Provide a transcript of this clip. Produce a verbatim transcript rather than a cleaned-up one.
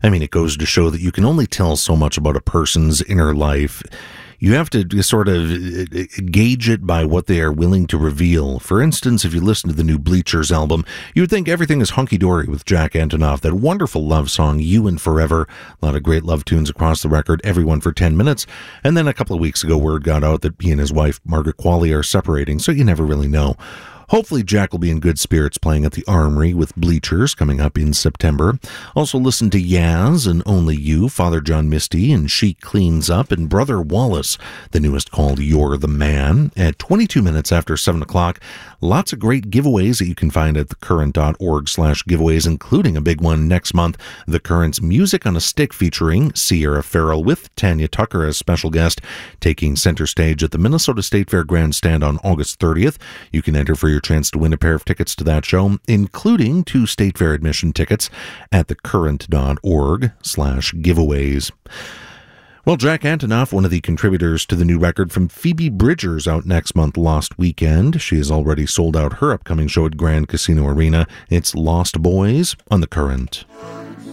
I mean, it goes to show that you can only tell so much about a person's inner life. You have to sort of gauge it by what they are willing to reveal. For instance, if you listen to the new Bleachers album, you would think everything is hunky-dory with Jack Antonoff. That wonderful love song, You and Forever. A lot of great love tunes across the record, everyone for ten minutes. And then a couple of weeks ago, word got out that he and his wife, Margaret Qualley, are separating, so you never really know. Hopefully Jack will be in good spirits playing at the Armory with Bleachers coming up in September. Also listen to Yaz and Only You, Father John Misty and She Cleans Up, and Brother Wallace, the newest called You're the Man, at twenty-two minutes after seven o'clock. Lots of great giveaways that you can find at thecurrent.org slash giveaways, including a big one next month, The Current's Music on a Stick featuring Sierra Farrell with Tanya Tucker as special guest, taking center stage at the Minnesota State Fair Grandstand on August thirtieth. You can enter for your chance to win a pair of tickets to that show, including two State Fair admission tickets at thecurrent.org slash giveaways. Well, Jack Antonoff, one of the contributors to the new record from Phoebe Bridgers, out next month, Lost Weekend. She has already sold out her upcoming show at Grand Casino Arena. It's Lost Boys on The Current.